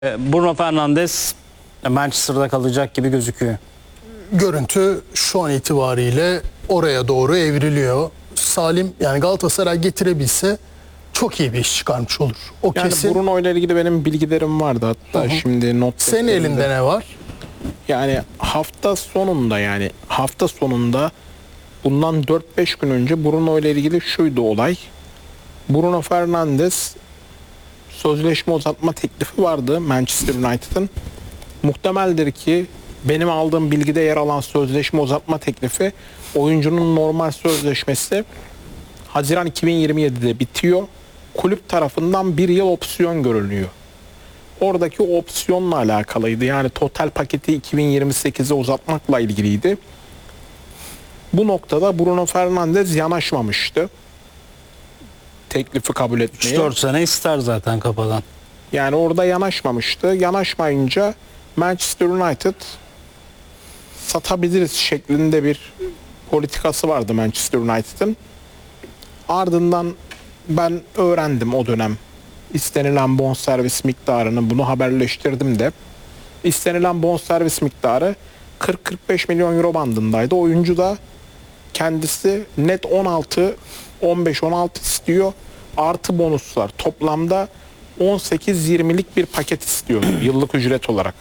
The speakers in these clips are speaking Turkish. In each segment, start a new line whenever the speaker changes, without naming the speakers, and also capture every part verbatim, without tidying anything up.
Bruno Fernandes Manchester'da kalacak gibi gözüküyor.
Görüntü şu an itibariyle oraya doğru evriliyor. Salim, yani Galatasaray getirebilse çok iyi bir iş çıkarmış olur. O
Yani
kesin.
Bruno ile ilgili benim bilgilerim vardı hatta. Hı -hı. Şimdi not
Senin elinde ne var?
Yani hafta sonunda yani hafta sonunda bundan dört beş gün önce Bruno ile ilgili şuydu olay. Bruno Fernandes sözleşme uzatma teklifi vardı Manchester United'ın. Muhtemeldir ki benim aldığım bilgide yer alan sözleşme uzatma teklifi, oyuncunun normal sözleşmesi Haziran iki bin yirmi yedi'de bitiyor. Kulüp tarafından bir yıl opsiyon görülüyor. Oradaki opsiyonla alakalıydı. Yani total paketi iki bin yirmi sekize uzatmakla ilgiliydi. Bu noktada Bruno Fernandes yanaşmamıştı teklifi kabul etmeye.
üç dört sene ister zaten kafadan.
Yani orada yanaşmamıştı. Yanaşmayınca Manchester United satabiliriz şeklinde bir politikası vardı Manchester United'ın. Ardından ben öğrendim o dönem. İstenilen bonservis miktarını, bunu haberleştirdim de. İstenilen bonservis miktarı kırk kırk beş milyon euro bandındaydı. Oyuncu da kendisi net on altı on beş on altı istiyor. Artı bonuslar. Toplamda on sekiz yirmilik bir paket istiyor yıllık ücret olarak.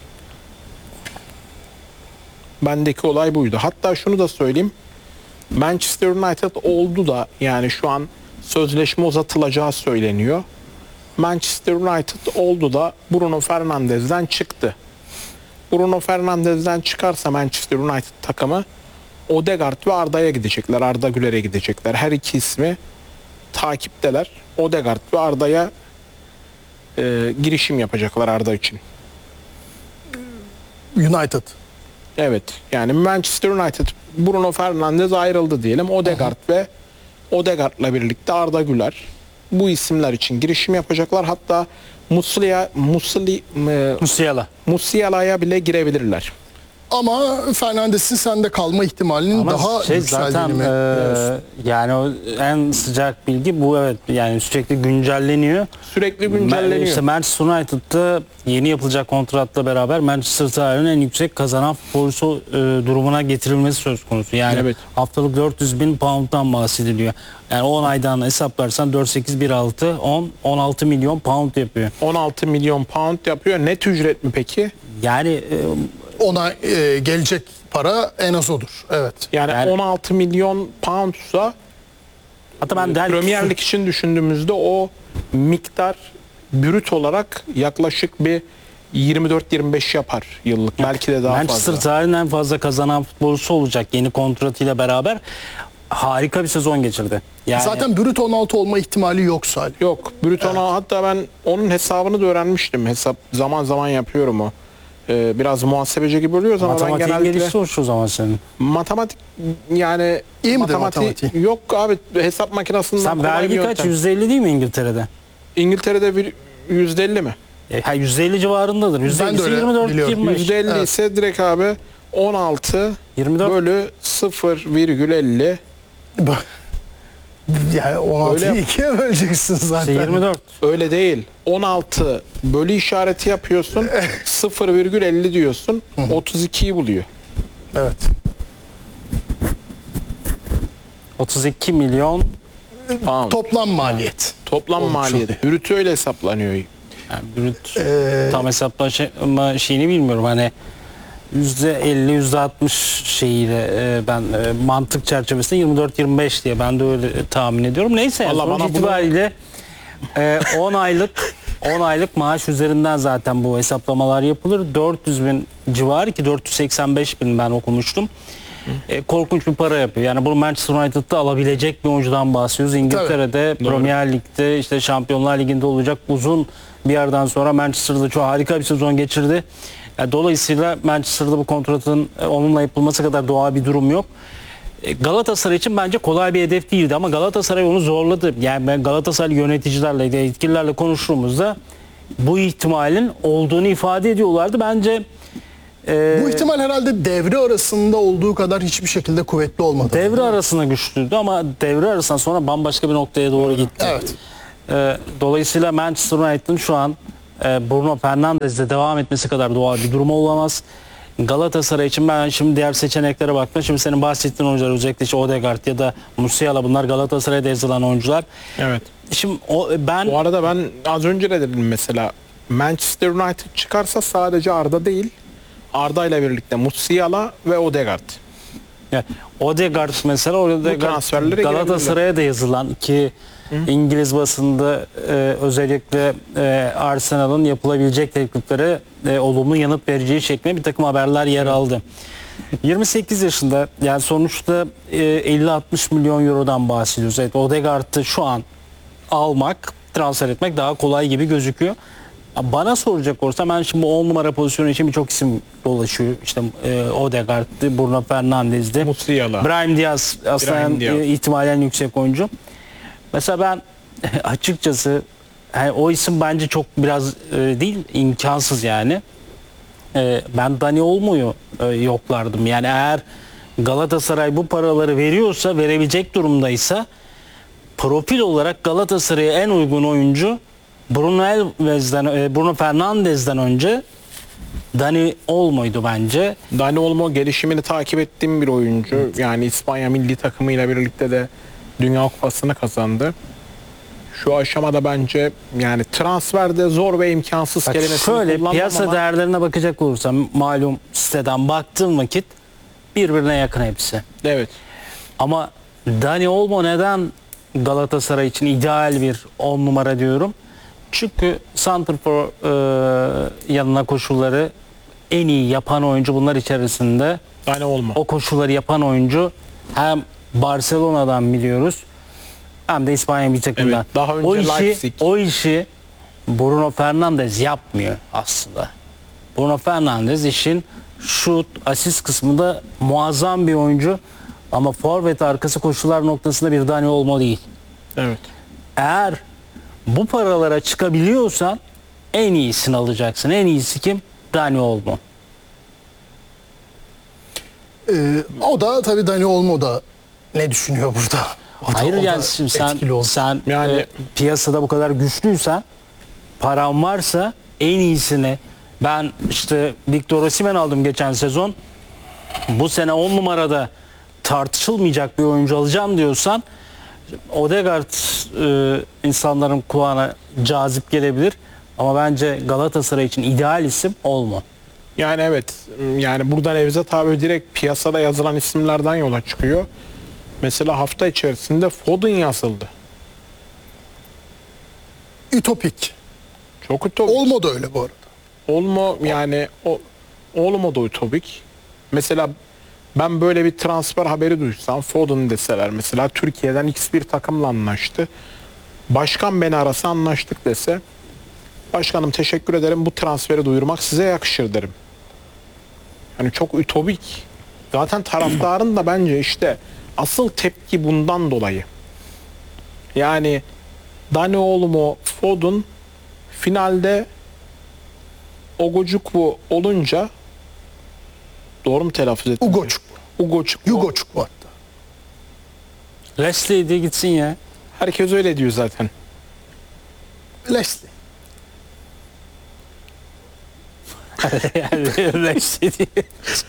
Bendeki olay buydu. Hatta şunu da söyleyeyim. Manchester United oldu da, yani şu an sözleşme uzatılacağı söyleniyor. Manchester United oldu da Bruno Fernandes'den çıktı. Bruno Fernandes'den çıkarsa Manchester United takımı Odegaard ve Arda'ya gidecekler. Arda Güler'e gidecekler. Her iki ismi takipteler. Odegaard ve Arda'ya e, girişim yapacaklar Arda için.
United.
Evet. Yani Manchester United, Bruno Fernandes ayrıldı diyelim. Odegaard Aha. ve Odegaard'la birlikte Arda Güler bu isimler için girişim yapacaklar. Hatta Musiala Musli,
Musiala
Musiala'ya bile girebilirler.
Ama Fernandes'in sende kalma ihtimalinin
Ama
daha
şey
yükseldiğini
zaten,
mi?
E, yani o en sıcak bilgi bu, evet. Yani sürekli güncelleniyor.
Sürekli güncelleniyor.
İşte Manchester United'da yeni yapılacak kontratla beraber Manchester tarihinin en yüksek kazanan futbolcusu e, durumuna getirilmesi söz konusu. Yani evet. Haftalık dört yüz bin pound'dan bahsediliyor. Yani on aydan hesaplarsan dört sekiz bir altı on on altı milyon pound yapıyor.
on altı milyon pound yapıyor. Net ücret mi peki?
Yani e,
ona e, gelecek para en az odur. Evet.
Yani, yani on altı milyon poundsa,
hatta ben der
Premier Lig için düşündüğümüzde o miktar brüt olarak yaklaşık bir yirmi dört yirmi beş yapar yıllık. Belki de daha
Manchester
fazla.
Manchester tarihinin en fazla kazanan futbolcusu olacak yeni kontratıyla beraber. Harika bir sezon geçirdi. Yani
zaten brüt on altı olma ihtimali yok Salih.
Yok. Brüt evet. ona, hatta ben onun hesabını da öğrenmiştim. Hesap zaman zaman yapıyorum o. Ee, biraz muhasebeci gibi oluyoruz ama ben genellikle...
gelişti o zaman senin.
Matematik yani...
İyi midir
matematik?
matematiği?
Yok abi, hesap makinesinden
sen
kolay
vergi
bir
kaç? yüzde elli değil mi İngiltere'de?
İngiltere'de bir yüzde elli mi?
E, ha, yüzde elli civarındadır. yüzde elli ise yirmi dört yirmi beş.
yüzde elli evet. ise direkt abi on altı yirmi dört bölü sıfır virgül elli.
Yani on altıyı ikiye böleceksin zaten.
İşte yirmi dört.
Öyle değil. on altı bölü işareti yapıyorsun. sıfır virgül elli diyorsun. otuz ikiyi buluyor.
Evet.
otuz iki milyon
pound.
Toplam maliyet.
Toplam Olmuş maliyet. Brütü öyle hesaplanıyor.
Yani brüt ee... tam hesaplama şeyini bilmiyorum. Hani yüzde elli yüzde altmış şeyiyle e, ben e, mantık çerçevesinde yirmi dört yirmi beş diye ben de öyle e, tahmin ediyorum. Neyse yani sonuç itibariyle bunu... e, on aylık on aylık maaş üzerinden zaten bu hesaplamalar yapılır. dört yüz bin civarı, ki dört yüz seksen beş bin ben okumuştum. E, korkunç bir para yapıyor. Yani bunu Manchester United'da alabilecek bir oyuncudan bahsediyoruz. İngiltere'de, tabii, Premier Lig'de, işte Şampiyonlar Ligi'nde olacak uzun bir yerden sonra Manchester'da çok harika bir sezon geçirdi. Yani dolayısıyla Manchester'da bu kontratın onunla yapılması kadar doğal bir durum yok. Galatasaray için bence kolay bir hedef değildi ama Galatasaray onu zorladı. Yani ben Galatasaray yöneticilerle, yetkililerle konuştuğumuzda bu ihtimalin olduğunu ifade ediyorlardı. Bence
e, bu ihtimal herhalde devre arasında olduğu kadar hiçbir şekilde kuvvetli olmadı.
Devre arasında güçlüydü ama devre arasından sonra bambaşka bir noktaya doğru gitti.
Evet.
E, dolayısıyla Manchester United'ın şu an e, Bruno Fernandes'le devam etmesi kadar doğal bir durum olamaz. Galatasaray için ben şimdi diğer seçeneklere baktım. Şimdi senin bahsettiğin oyuncular, özellikle işte Odegaard ya da Musiala, bunlar Galatasaray'da yazılan oyuncular.
Evet.
Şimdi o, ben
Bu arada ben az önce de dedim mesela Manchester United çıkarsa sadece Arda değil, Arda ile birlikte Musiala ve Odegaard.
yani Odegaard mesela, Odegaard
transferlere
Galatasaray'a da yazılan ki Hı. İngiliz basında e, özellikle e, Arsenal'ın yapılabilecek tekliflere e, olumlu yanıt vereceği şeklinde bir takım haberler yer aldı. yirmi sekiz yaşında, yani sonuçta e, elli altmış milyon eurodan bahsediyoruz. Evet, Odegaard'ı şu an almak, transfer etmek daha kolay gibi gözüküyor. Bana soracak olursa ben şimdi on numara pozisyonu için birçok isim dolaşıyor. İşte e, Odegaard'dı, Bruno Fernandes'di,
Musiala,
Brahim Diaz aslında
Brahim Diaz.
E, ihtimalen yüksek oyuncu. Mesela ben açıkçası yani o isim bence çok biraz e, değil, imkansız yani. E, ben Dani Olmo'yu e, yoklardım. Yani eğer Galatasaray bu paraları veriyorsa, verebilecek durumdaysa, profil olarak Galatasaray'a en uygun oyuncu Bruno Alves'den, e, Bruno Fernandes'den önce Dani Olmo'ydu bence.
Dani Olmo gelişimini takip ettiğim bir oyuncu. Evet. Yani İspanya milli takımıyla birlikte de Dünya Kupası'nı kazandı. Şu aşamada bence yani transferde zor ve imkansız
Bak,
kelimesini
şöyle
kullanmam
piyasa
ama
değerlerine bakacak olursam, malum siteden baktığım vakit birbirine yakın hepsi.
evet.
Ama Dani Olmo neden Galatasaray için ideal bir on numara diyorum? Çünkü santrfor e, yanına koşulları en iyi yapan oyuncu bunlar içerisinde.
Dani Olmo.
O koşulları yapan oyuncu hem Barcelona'dan biliyoruz hem de İspanya bir takımdan.
Evet, daha önce
o işi
Leipzig.
o işi Bruno Fernandes yapmıyor aslında. Bruno Fernandes işin şut, asist kısmında muazzam bir oyuncu ama forvet arkası koşular noktasında bir Dani Olmo değil.
Evet.
Eğer bu paralara çıkabiliyorsan en iyisini alacaksın. En iyisi kim? Dani Olmo.
Ee, o da tabii Dani Olmo da ne düşünüyor burada? O da-
Hayır
o da
yani şimdi sen
etkili oldu.
sen
Yani-
e, piyasada bu kadar güçlüysen, paran varsa en iyisini, ben işte Victor Osimhen aldım geçen sezon, bu sene on numarada tartışılmayacak bir oyuncu alacağım diyorsan, Odegaard e, insanların kulağına cazip gelebilir ama bence Galatasaray için ideal isim Olmo.
Yani evet. Yani burada Nevzat abi direkt piyasada yazılan isimlerden yola çıkıyor. Mesela hafta içerisinde Foden yazıldı.
Ütopik.
Çok ütopik.
Olmo da öyle bu arada.
Olmo yani o Olmo da ütopik. Mesela ben böyle bir transfer haberi duysam, Foden deseler mesela Türkiye'den X bir takımla anlaştı. Başkan beni arasa anlaştık dese, başkanım teşekkür ederim, bu transferi duyurmak size yakışır derim. Yani çok ütopik. Zaten taraftarın da bence işte asıl tepki bundan dolayı. Yani Dani Olmo, Foden finalde Ogocukwu olunca, doğru mu telaffuz ettim?
Ugoçuk.
Ugoçukwu.
Yugoçuk bu hatta.
Leslie diye gitsin ya.
Herkes öyle diyor zaten.
Leslie.
Yani Leslie diye.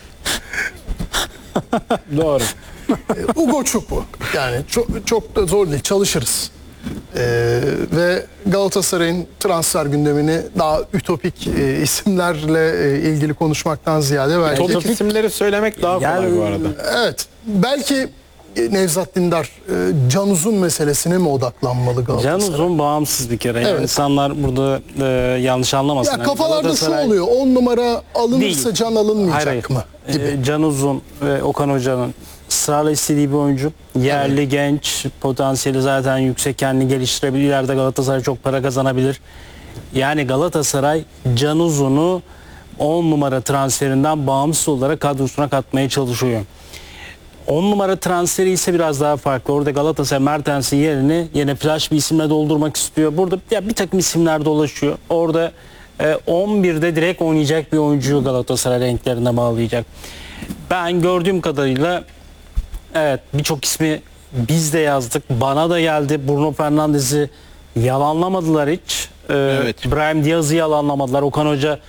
Doğru.
Ee, Ugoçuk. Yani çok, çok da zor değil. Çalışırız. Ee, ve Galatasaray'ın transfer gündemini daha ütopik e, isimlerle e, ilgili konuşmaktan ziyade belki
Ütopik isimleri söylemek daha kolay
Yani-
bu arada.
evet belki e, Nevzat Dindar e, Can Uzun meselesine mi odaklanmalı Galatasaray?
Can Uzun bağımsız bir kere. Yani
Evet.
insanlar burada e, yanlış anlamasın.
Ya
Yani
kafalarda şu
Galatasaray-
oluyor. on numara alınırsa
Değil.
Can alınmayacak
Hayır,
mı? Gibi.
Ee, Can Uzun ve Okan Hoca'nın ısrarla istediği bir oyuncu. Yerli, genç, potansiyeli zaten yüksek, kendini geliştirebilir. İleride Galatasaray çok para kazanabilir. Yani Galatasaray Can Uzun'u on numara transferinden bağımsız olarak kadrosuna katmaya çalışıyor. on numara transferi ise biraz daha farklı. Orada Galatasaray Mertens'in yerini yine flash bir isimle doldurmak istiyor. Burada ya bir takım isimler dolaşıyor. Orada e, on birde direkt oynayacak bir oyuncuyu Galatasaray renklerine bağlayacak. Ben gördüğüm kadarıyla evet, birçok ismi biz de yazdık. Bana da geldi. Bruno Fernandes'i yalanlamadılar hiç. Ee,
Evet.
Brahim Diaz'ı yalanlamadılar. Okan Hoca